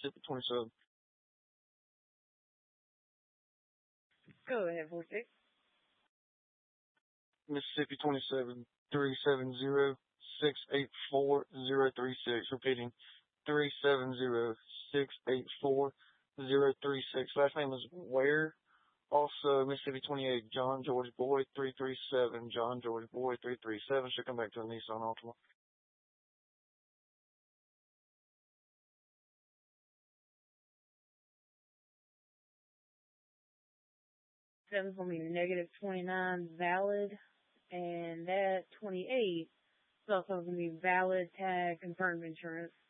Mississippi 27. Go ahead, 46. Mississippi 27, 370-684-036. Repeating, 370-684-036. Last name is Ware. Also, Mississippi 28, John George Boyd, 337. John George Boyd, 337. Should come back to a Nissan Altima. 7 for me, negative 29, valid. And that 28 is also going to be valid, tag, confirmed insurance.